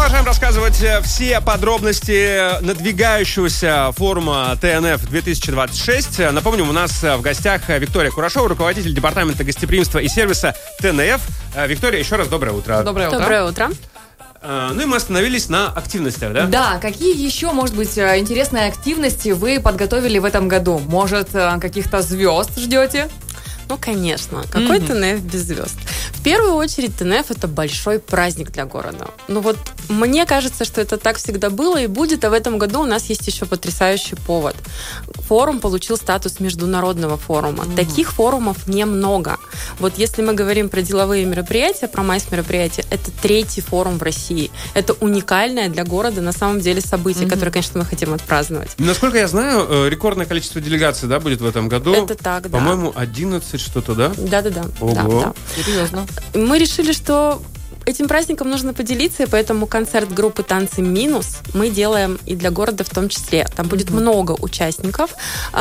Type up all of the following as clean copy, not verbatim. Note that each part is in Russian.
Продолжаем рассказывать все подробности надвигающегося форума ТНФ 2026. Напомним, у нас в гостях Виктория Курашова, руководитель департамента гостеприимства и сервиса ТНФ. Виктория, еще раз доброе утро. Доброе утро. Доброе утро. Ну и мы остановились на активностях, да? Да, какие еще, может быть, интересные активности вы подготовили в этом году? Может, каких-то звезд ждете? Ну, конечно. Какой ТНФ без звезд? В первую очередь, ТНФ – это большой праздник для города. Ну вот, мне кажется, что это так всегда было и будет, а в этом году у нас есть еще потрясающий повод. Форум получил статус международного форума. Таких форумов немного. Вот если мы говорим про деловые мероприятия, про майс-мероприятия, это 3-й форум в России. Это уникальное для города, на самом деле, событие, которое, конечно, мы хотим отпраздновать. Насколько я знаю, рекордное количество делегаций, да, будет в этом году. Это так, да. По-моему, 11 что-то, да? Да-да-да. Ого. Да. Серьезно. Мы решили, что этим праздником нужно поделиться, и поэтому концерт группы «Танцы Минус» мы делаем и для города в том числе. Там будет много участников.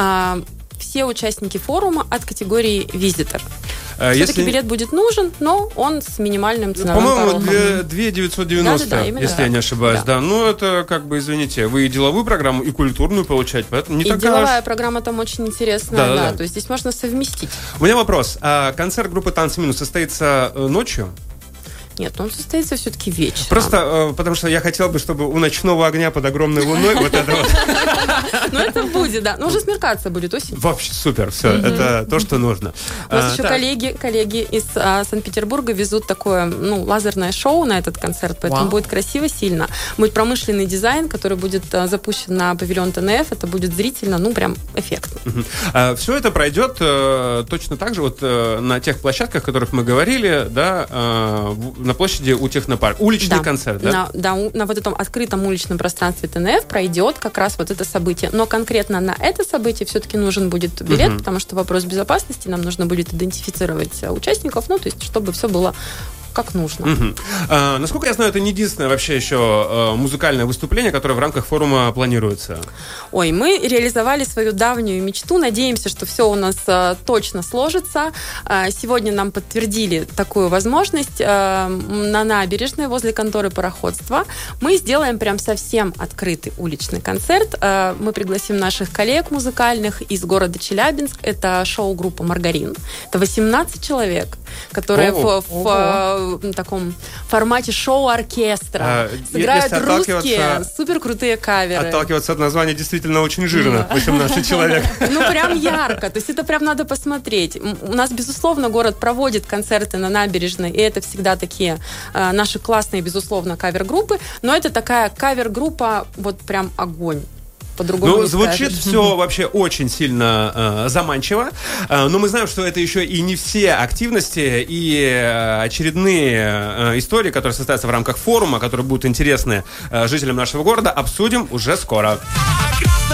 Все участники форума от категории «Визитор». Все-таки билет будет нужен, но он с минимальным ценовым порогом. По-моему, 2 990, да, если я не ошибаюсь. Да. Ну, это как бы, извините, вы и деловую программу, и культурную получаете, поэтому не и такая деловая программа там очень интересная, да. То есть здесь можно совместить. У меня вопрос. Концерт группы «Танцы Минус» состоится ночью? Нет, он состоится все-таки вечером. Просто потому что я хотел бы, чтобы у ночного огня под огромной луной вот это вот... Ну, это будет, да. Но уже смеркаться будет осень. Вообще супер, все, это то, что нужно. У нас еще коллеги из Санкт-Петербурга везут такое, лазерное шоу на этот концерт, поэтому будет красиво, сильно. Будет промышленный дизайн, который будет запущен на павильон ТНФ. Это будет зрительно, прям эффектно. Все это пройдет точно так же вот на тех площадках, о которых мы говорили, да, на площади у Технопарка. Уличный концерт, да? На вот этом открытом уличном пространстве ТНФ пройдет как раз вот это событие. Но конкретно на это событие все-таки нужен будет билет, потому что вопрос безопасности, нам нужно будет идентифицировать участников, то есть чтобы все было как нужно. Насколько я знаю, это не единственное вообще еще музыкальное выступление, которое в рамках форума планируется. Ой, мы реализовали свою давнюю мечту. Надеемся, что все у нас точно сложится. Сегодня нам подтвердили такую возможность. На набережной возле конторы пароходства мы сделаем прям совсем открытый уличный концерт. Мы пригласим наших коллег музыкальных из города Челябинск. Это шоу-группа «Маргарин». Это 18 человек, которые в таком формате шоу-оркестра сыграют русские суперкрутые каверы. Отталкиваться от названия действительно очень жирно. 18 человек. Прям ярко. То есть это прям надо посмотреть. У нас, безусловно, город проводит концерты на набережной, и это всегда такие наши классные, безусловно, кавер-группы. Но это такая кавер-группа, вот прям огонь. Звучит все вообще очень сильно заманчиво, но мы знаем, что это еще и не все активности и очередные истории, которые состоятся в рамках форума, которые будут интересны жителям нашего города, обсудим уже скоро.